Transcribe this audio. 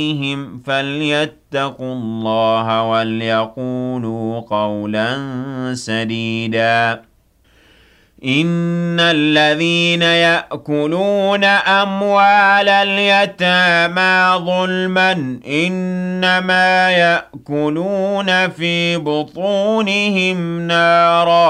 فليتقوا الله وليقولوا قولا سديدا. إن الذين يأكلون أموال اليتامى ظلما إنما يأكلون في بطونهم نارا